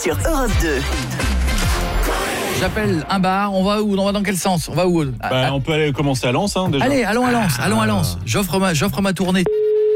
sur Europe 2. J'appelle un bar, on va où? On va dans quel sens? On va où? On peut aller commencer à Lens déjà. Allez, allons à Lens. J'offre ma tournée.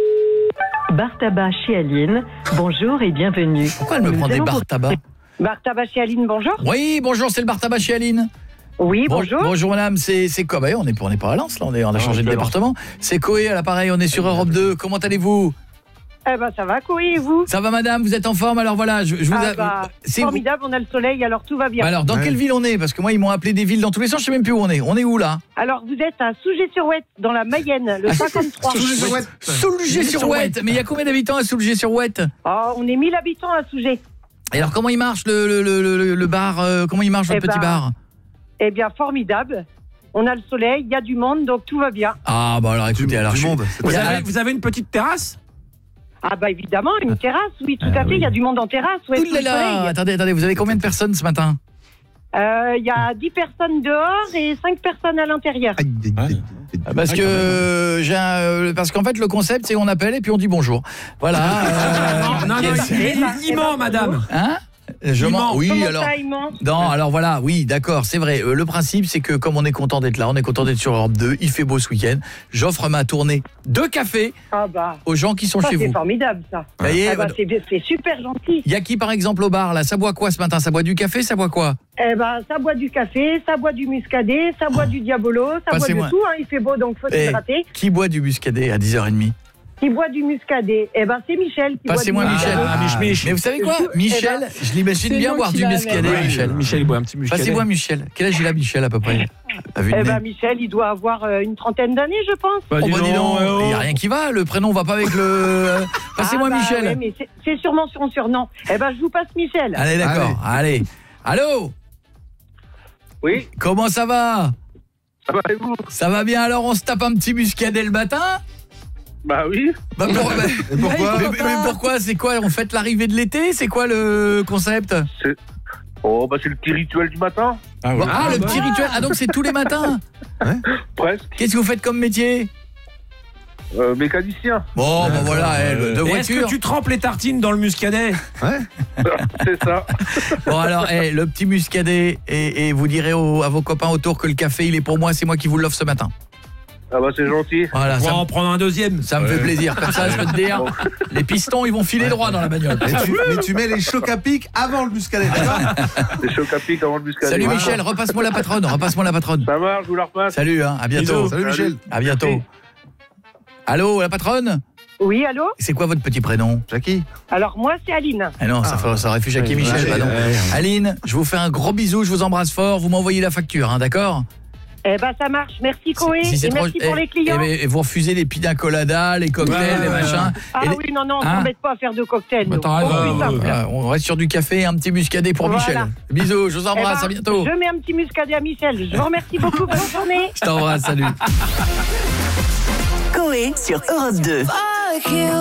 Bar tabac chez Aline, bonjour et bienvenue. Pourquoi elle me prend des bar tabac? Bar tabac chez Aline, bonjour. Oui, bonjour, c'est le bar tabac chez Aline. Oui, bonjour. Bonjour madame, c'est quoi? On n'est pas à Lens, là, on a changé de département. C'est Coé à l'appareil, on est sur Europe 2. Comment allez-vous? Ça va, Coé, et vous? Ça va madame, vous êtes en forme? Alors voilà, je vous formidable, on a le soleil, alors tout va bien. Alors, dans quelle ville on est? Parce que moi, ils m'ont appelé des villes dans tous les sens, je sais même plus où on est. On est où, là? Alors, vous êtes à Soulgé-sur-Ouette, dans la Mayenne, le 53. Soulgé-sur-Ouette. Mais il y a combien d'habitants à Soulgé-sur-Ouette? On est 1000 habitants à Soulgé. Et alors, comment il marche le bar? Comment il marche votre petit bar? Eh bien, formidable. On a le soleil, il y a du monde, donc tout va bien. Ah, bah alors, écoutez, alors... Vous avez une petite terrasse? Ah bah évidemment, une terrasse, oui, tout à fait, il y a du monde en terrasse. Ouais, attendez, vous avez combien de personnes ce matin? Il y a 10 personnes dehors et 5 personnes à l'intérieur. Parce qu'en fait, le concept, c'est on appelle et puis on dit bonjour. Voilà. Non, il ment, madame. Hein? Je mens. Oui, comment alors. Ça, il ment? Non, alors voilà, oui, d'accord, c'est vrai. Le principe, c'est que comme on est content d'être là, on est content d'être sur Europe 2, il fait beau ce week-end. J'offre ma tournée de café aux gens qui sont chez vous. C'est formidable, ça. C'est super gentil. Il y a qui, par exemple, au bar, là? Ça boit quoi ce matin? Ça boit du café? Ça boit quoi? Ça boit du café, ça boit du muscadet, ça boit du diabolo, ça boit de tout. Il fait beau, donc faut s'hydrater. Qui boit du muscadet à 10h30? Qui boit du muscadet? C'est Michel. Passez-moi Michel. Mais vous savez quoi? Michel, je l'imagine bien boire du muscadet, Michel. Michel, il boit un petit muscadet. Passez-moi Michel. Quel âge il a, Michel, à peu près? Michel, il doit avoir une trentaine d'années, je pense. Dis donc, il n'y a rien qui va. Le prénom va pas avec le... Passez-moi Michel. Ouais, mais c'est sûrement son surnom. Je vous passe Michel. Allez, d'accord. Allez. Allô? Oui. Comment ça va? Ça va et vous? Ça va bien, alors on se tape un petit muscadet le matin? Bah oui. Pourquoi? Mais pourquoi? C'est quoi? On fête l'arrivée de l'été? C'est quoi le concept? C'est le petit rituel du matin. Le petit rituel. Ah donc c'est tous les matins? Presque. Qu'est-ce que vous faites comme métier? Mécanicien. Bon, voilà, de voiture. Est-ce que tu trempes les tartines dans le muscadet? C'est ça. Bon alors, le petit muscadet, et vous direz à vos copains autour que le café, il est pour moi, c'est moi qui vous l'offre ce matin. Ah bah c'est gentil. Voilà, on va en prendre un deuxième. Ça me fait plaisir. Comme ça, je peux te dire, les pistons, ils vont filer droit dans la bagnole. Mais tu mets les chocs à pic avant le muscadet, d'accord? Les chocs à pic avant le muscadet. Salut Michel, repasse-moi la patronne. Ça marche, je vous la repasse. Salut, à bientôt. Bisous. Salut Michel. À bientôt. Allô, la patronne? Oui, allô? C'est quoi votre petit prénom? Jackie. Alors moi, c'est Aline. Ah non, ça aurait fait Jackie et Michel. Bah non. Aline, je vous fais un gros bisou, je vous embrasse fort. Vous m'envoyez la facture, d'accord? Ça marche. Merci Coé, et merci pour les clients. Et vous refusez les pina coladas, les cocktails, les machins. Oui, non, on s'embête pas à faire de cocktails. On reste sur du café et un petit muscadet pour Michel. Bisous, je vous embrasse, à bientôt. Je mets un petit muscadet à Michel. Je vous remercie beaucoup, bonne journée. Je t'embrasse, salut. Coé sur Europe 2.